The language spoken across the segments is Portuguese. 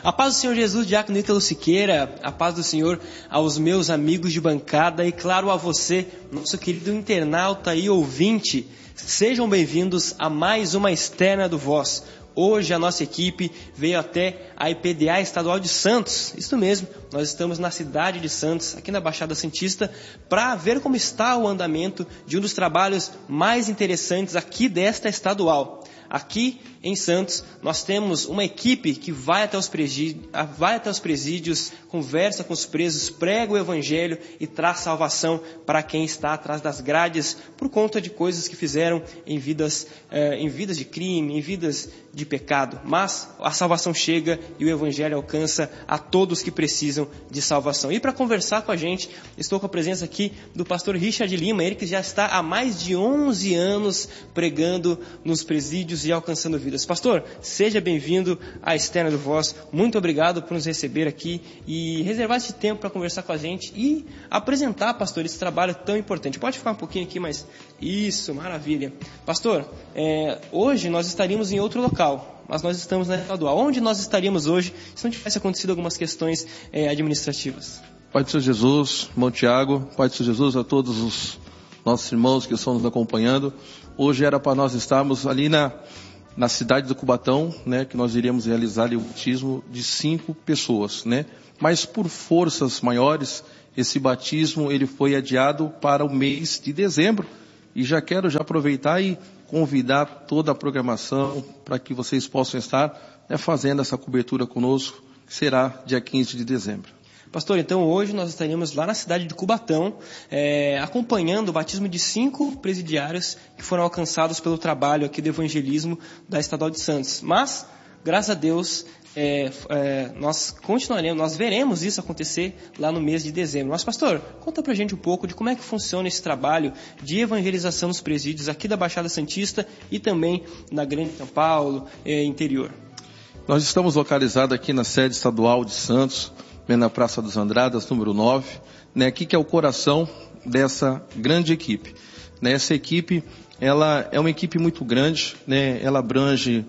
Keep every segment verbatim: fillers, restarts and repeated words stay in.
A paz do Senhor Jesus, Diácono Ítalo Siqueira, a paz do Senhor aos meus amigos de bancada e claro a você, nosso querido internauta e ouvinte. Sejam bem-vindos a mais uma externa do Voz. Hoje a nossa equipe veio até a I P D A Estadual de Santos. Isso mesmo, nós estamos na cidade de Santos, aqui na Baixada Santista, para ver como está o andamento de um dos trabalhos mais interessantes aqui desta estadual. Aqui em Santos, nós temos uma equipe que vai até os presídios, vai até os presídios, conversa com os presos, prega o evangelho e traz salvação para quem está atrás das grades por conta de coisas que fizeram em vidas, eh, em vidas de crime, em vidas de pecado. Mas a salvação chega e o evangelho alcança a todos que precisam de salvação. E para conversar com a gente, estou com a presença aqui do pastor Richard Lima, ele que já está há mais de onze anos pregando nos presídios e alcançando vidas. Pastor, seja bem-vindo à Externa do Voz. Muito obrigado por nos receber aqui e reservar esse tempo para conversar com a gente e apresentar, pastor, esse trabalho tão importante. Pode ficar um pouquinho aqui, mas isso, maravilha. Pastor, é, hoje nós estaríamos em outro local, mas nós estamos na estadual. Onde nós estaríamos hoje se não tivesse acontecido algumas questões é, administrativas? Pai do Senhor Jesus, irmão Tiago, Pai do Senhor Jesus, a todos os nossos irmãos que estão nos acompanhando. Hoje era para nós estarmos ali na, na cidade do Cubatão, né, que nós iríamos realizar ali o batismo de cinco pessoas, né? Mas por forças maiores, esse batismo ele foi adiado para o mês de dezembro. E já quero já aproveitar e convidar toda a programação para que vocês possam estar, né, fazendo essa cobertura conosco, que será dia quinze de dezembro. Pastor, então hoje nós estaríamos lá na cidade de Cubatão, é, acompanhando o batismo de cinco presidiários que foram alcançados pelo trabalho aqui do evangelismo da Estadual de Santos. Mas, graças a Deus, é, é, nós continuaremos, nós veremos isso acontecer lá no mês de dezembro. Mas, pastor, conta pra gente um pouco de como é que funciona esse trabalho de evangelização nos presídios aqui da Baixada Santista e também na Grande São Paulo, é, interior. Nós estamos localizados aqui na sede estadual de Santos, na Praça dos Andradas, número nove, né, aqui que é o coração dessa grande equipe. Né, essa equipe, ela é uma equipe muito grande, né, ela abrange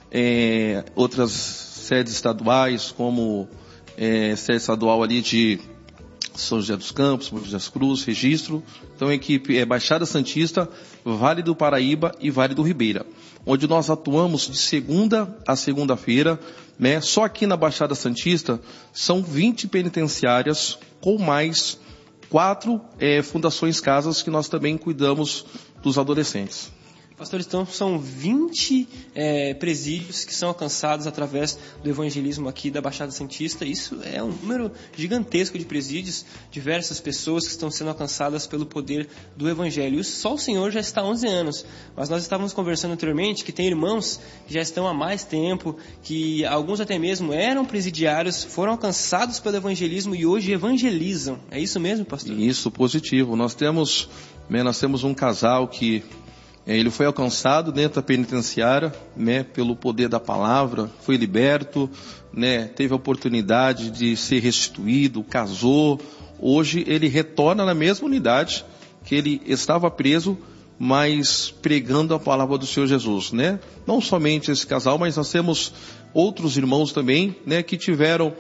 é, outras sedes estaduais, como é, sede estadual ali de São José dos Campos, Mogi das Cruzes, Registro. Então a equipe é Baixada Santista, Vale do Paraíba e Vale do Ribeira, onde nós atuamos de segunda a segunda-feira, né? Só aqui na Baixada Santista são vinte penitenciárias com mais quatro é, fundações casas que nós também cuidamos dos adolescentes. Pastor, então são vinte é, presídios que são alcançados através do evangelismo aqui da Baixada Santista. Isso é um número gigantesco de presídios, diversas pessoas que estão sendo alcançadas pelo poder do evangelho. E só o Senhor já está há onze anos, mas nós estávamos conversando anteriormente que tem irmãos que já estão há mais tempo, que alguns até mesmo eram presidiários, foram alcançados pelo evangelismo e hoje evangelizam. É isso mesmo, pastor? Isso, positivo. Nós temos, né, nós temos um casal que ele foi alcançado dentro da penitenciária, né, pelo poder da palavra, foi liberto, né, teve a oportunidade de ser restituído, casou. Hoje ele retorna na mesma unidade que ele estava preso, mas pregando a palavra do Senhor Jesus, né? Não somente esse casal, mas nós temos outros irmãos também, né, que tiveram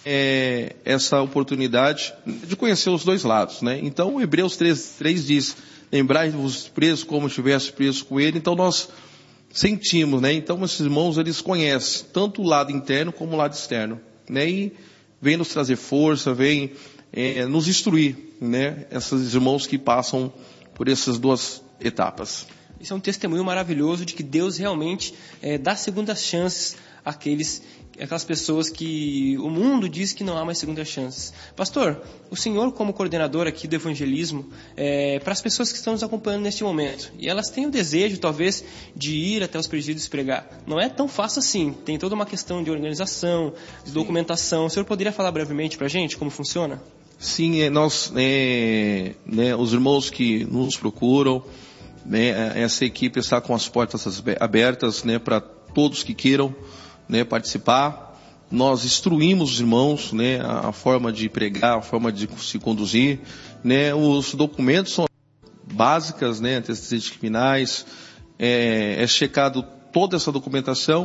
é, essa oportunidade de conhecer os dois lados, né? Então, Hebreus três, três diz: lembrai-vos presos como estivesse preso com ele. Então nós sentimos, né? Então esses irmãos, eles conhecem tanto o lado interno como o lado externo, né? E vem nos trazer força, vem é, nos instruir, né? Esses irmãos que passam por essas duas etapas. Isso é um testemunho maravilhoso de que Deus realmente é, dá segundas chances àqueles aquelas pessoas que o mundo diz que não há mais segundas chances. Pastor, o senhor como coordenador aqui do evangelismo, é, para as pessoas que estão nos acompanhando neste momento, e elas têm o desejo talvez de ir até os presídios pregar, não é tão fácil assim, tem toda uma questão de organização, de documentação. O senhor poderia falar brevemente para a gente como funciona? Sim, nós, é, né, os irmãos que nos procuram, né, essa equipe está com as portas abertas, né, para todos que queiram, né, participar. Nós instruímos os irmãos, né, a, a forma de pregar, a forma de se conduzir, né, os documentos são básicas, né, antecedentes criminais, é, é checado toda essa documentação,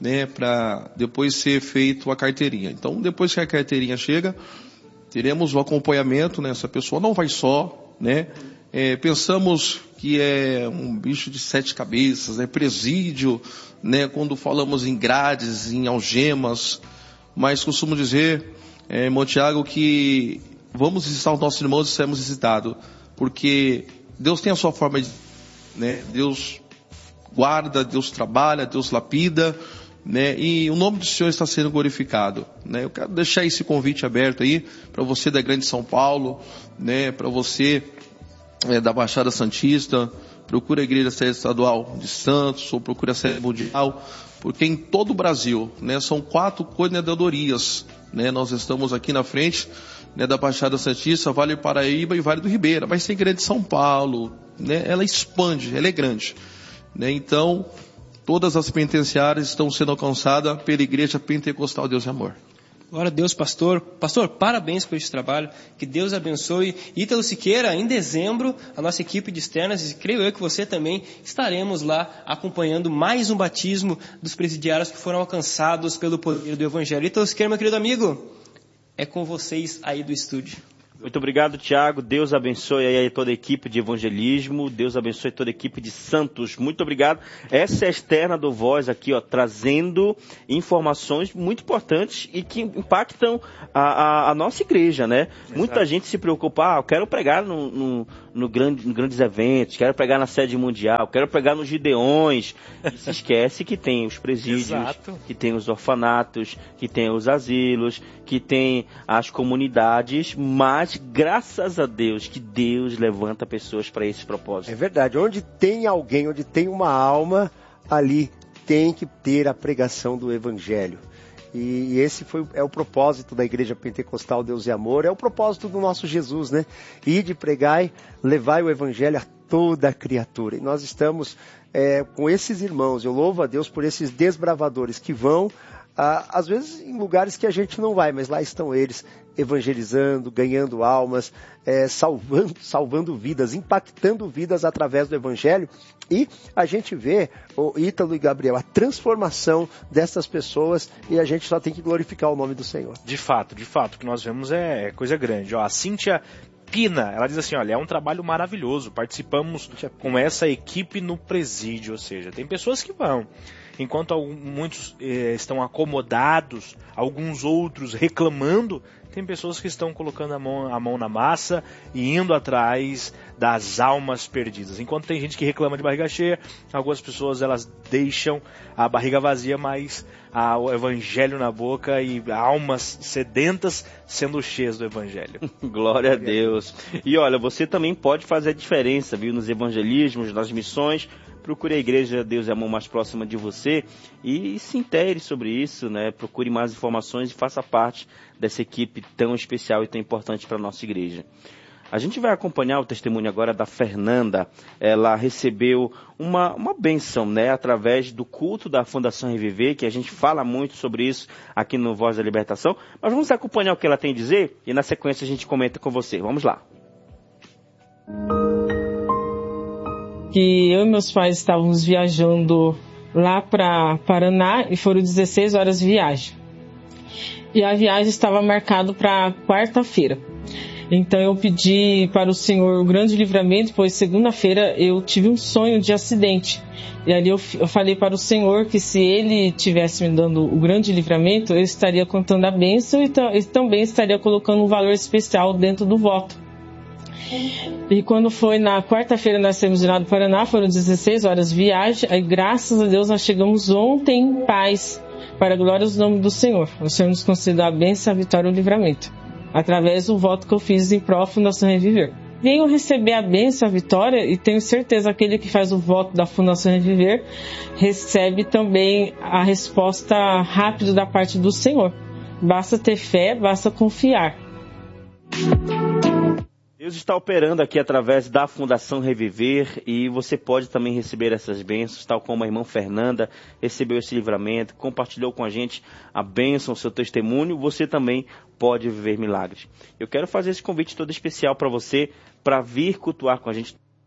né, para depois ser feito a carteirinha. Então, depois que a carteirinha chega, teremos o acompanhamento, né, essa pessoa não vai só, né, é, pensamos que é um bicho de sete cabeças, é presídio, né, quando falamos em grades, em algemas, mas costumo dizer, é, irmão Tiago, que vamos visitar os nossos irmãos e seremos visitados, porque Deus tem a sua forma de, né, Deus guarda, Deus trabalha, Deus lapida, né, e o nome do Senhor está sendo glorificado, né. Eu quero deixar esse convite aberto aí para você da Grande São Paulo, né, para você é, da Baixada Santista, procure a Igreja Sede Estadual de Santos ou procure a Sede Mundial, porque em todo o Brasil, né, são quatro coordenadorias, né, nós estamos aqui na frente, né, da Baixada Santista, Vale do Paraíba e Vale do Ribeira, mas tem Grande São Paulo, né, ela expande, ela é grande, né, então todas as penitenciárias estão sendo alcançadas pela Igreja Pentecostal Deus e Amor. Glória a Deus, pastor. Pastor, parabéns por este trabalho. Que Deus abençoe. Ítalo Siqueira, em dezembro, a nossa equipe de externas, e creio eu que você também, estaremos lá acompanhando mais um batismo dos presidiários que foram alcançados pelo poder do Evangelho. Ítalo Siqueira, meu querido amigo, é com vocês aí do estúdio. Muito obrigado, Tiago. Deus abençoe aí toda a equipe de evangelismo. Deus abençoe toda a equipe de santos. Muito obrigado. Essa é a externa do Voz aqui, ó, trazendo informações muito importantes e que impactam a, a, a nossa igreja, né? Exato. Muita gente se preocupa, ah, eu quero pregar no, no, no grande, em grandes eventos, quero pregar na sede mundial, quero pregar nos Gideões. E se esquece que tem os presídios, Exato. Que tem os orfanatos, que tem os asilos, que tem as comunidades, mas graças a Deus que Deus levanta pessoas para esse propósito. É verdade, onde tem alguém, onde tem uma alma, ali tem que ter a pregação do Evangelho. E esse foi, é o propósito da Igreja Pentecostal Deus e Amor, é o propósito do nosso Jesus, né? Ide, pregai, levai o Evangelho a toda a criatura. E nós estamos é, com esses irmãos, eu louvo a Deus por esses desbravadores que vão, ah, às vezes em lugares que a gente não vai, mas lá estão eles, evangelizando, ganhando almas, é, salvando, salvando vidas, impactando vidas através do Evangelho. E a gente vê, o Ítalo e Gabriel, a transformação dessas pessoas, e a gente só tem que glorificar o nome do Senhor. De fato, de fato, o que nós vemos é, é coisa grande. Ó, a Cíntia Pina, ela diz assim, olha, é um trabalho maravilhoso, participamos com essa equipe no presídio, ou seja, tem pessoas que vão. Enquanto muitos eh, estão acomodados, alguns outros reclamando, tem pessoas que estão colocando a mão, a mão na massa e indo atrás das almas perdidas. Enquanto tem gente que reclama de barriga cheia, algumas pessoas elas deixam a barriga vazia, mas a, o evangelho na boca e almas sedentas sendo cheias do evangelho. Glória a Deus. E olha, você também pode fazer a diferença, viu, nos evangelismos, nas missões. Procure a Igreja Deus e Amor mais próxima de você e se intere sobre isso, né? Procure mais informações e faça parte dessa equipe tão especial e tão importante para a nossa igreja. A gente vai acompanhar o testemunho agora da Fernanda. Ela recebeu uma, uma bênção, né? Através do culto da Fundação Reviver, que a gente fala muito sobre isso aqui no Voz da Libertação. Mas vamos acompanhar o que ela tem a dizer e na sequência a gente comenta com você. Vamos lá. Que eu e meus pais estávamos viajando lá para Paraná e foram dezesseis horas de viagem. E a viagem estava marcada para quarta-feira. Então eu pedi para o Senhor o grande livramento, pois segunda-feira eu tive um sonho de acidente. E ali eu, eu falei para o Senhor que se Ele tivesse me dando o grande livramento, eu estaria contando a bênção e, t- e também estaria colocando um valor especial dentro do voto. E quando foi na quarta-feira nós temos ido para o Paraná, foram dezesseis horas de viagem, aí graças a Deus nós chegamos ontem em paz, para a glória do nome do Senhor. O Senhor nos concedeu a bênção, a vitória e o livramento, através do voto que eu fiz em prol da Fundação Reviver. Venham receber a bênção, a vitória, e tenho certeza que aquele que faz o voto da Fundação Reviver recebe também a resposta rápida da parte do Senhor. Basta ter fé, basta confiar. Deus está operando aqui através da Fundação Reviver e você pode também receber essas bênçãos, tal como a irmã Fernanda recebeu esse livramento, compartilhou com a gente a bênção, o seu testemunho, você também pode viver milagres. Eu quero fazer esse convite todo especial para você, para vir cultuar com a gente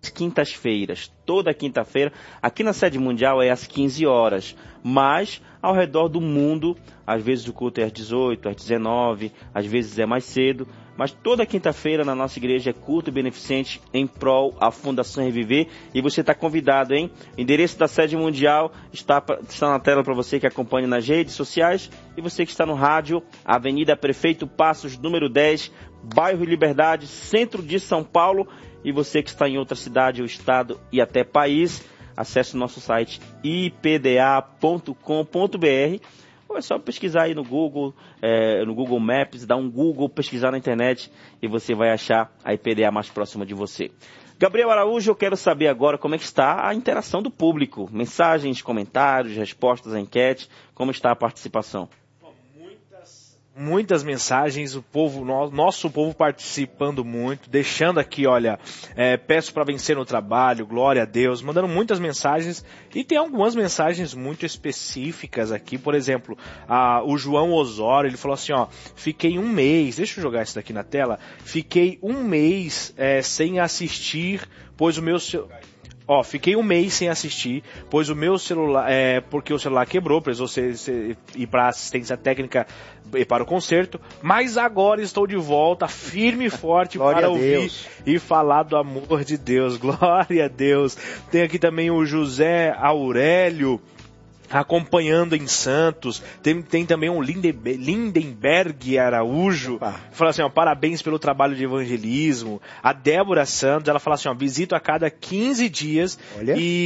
quintas-feiras, toda quinta-feira. Aqui na sede mundial é às quinze horas, mas ao redor do mundo, às vezes o culto é às dezoito, às dezenove, às vezes é mais cedo, mas toda quinta-feira na nossa igreja é culto beneficente em prol à Fundação Reviver, e você está convidado, hein? O endereço da sede mundial está, está na tela para você que acompanha nas redes sociais, e você que está no rádio, Avenida Prefeito Passos, número dez, bairro Liberdade, centro de São Paulo. E você que está em outra cidade ou estado e até país, acesse o nosso site i p d a ponto com ponto b r, ou é só pesquisar aí no Google, é, no Google Maps, dar um Google, pesquisar na internet e você vai achar a I P D A mais próxima de você. Gabriel Araújo, eu quero saber agora como é que está a interação do público, mensagens, comentários, respostas à enquete, como está a participação? Muitas mensagens, o povo, nosso povo participando muito, deixando aqui, olha, é, peço para vencer no trabalho, glória a Deus, mandando muitas mensagens, e tem algumas mensagens muito específicas aqui, por exemplo, a, o João Osório, ele falou assim, ó, fiquei um mês, deixa eu jogar isso daqui na tela, fiquei um mês é, sem assistir, pois o meu... Ó, fiquei um mês sem assistir, pois o meu celular, é, porque o celular quebrou, precisou ser, ser, ir para assistência técnica e para o conserto, mas agora estou de volta, firme e forte para ouvir e falar do amor de Deus. Glória a Deus. Tem aqui também o José Aurélio, acompanhando em Santos. Tem, tem também um Lindenberg, Lindenberg Araújo, que fala assim, ó, parabéns pelo trabalho de evangelismo. A Débora Santos, ela fala assim, ó, visito a cada quinze dias. Olha. E